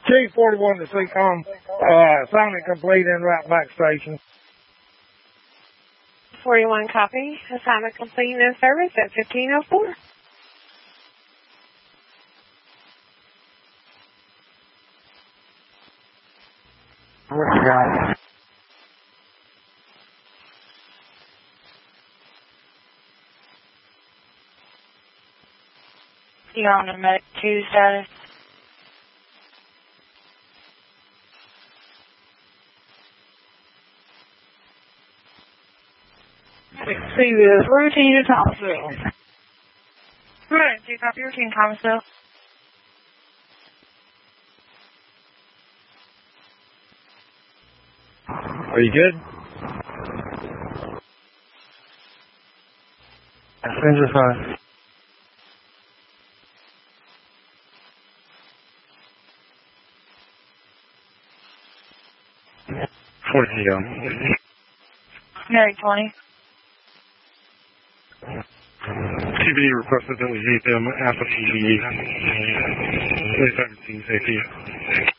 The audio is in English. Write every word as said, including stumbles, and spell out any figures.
Chief forty-one to C COM, uh, assignment complete en route back station. forty-one copy. Assignment complete and in service at fifteen oh four. What you got? You're on the medic two status. See this routine to Thomasville. Right, do you copy routine, Thomasville? Are you good? Passenger five. Forty go. Mary twenty. T B D requested that we meet them at the P G E. twenty seventeen safety.